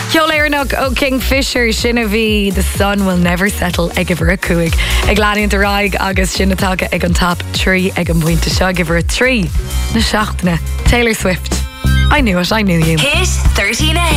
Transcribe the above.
Ceolairnach ó Kingfisher sinna bhí The Sun Will Never Settle ag bhar a cuaig. Ag leanaíonn de raig agus sinna tage ag an top 3 ag an bhainte seo ag bhar 3 na seachtaine. Taylor Swift. I knew it, I knew you. Hit 13 a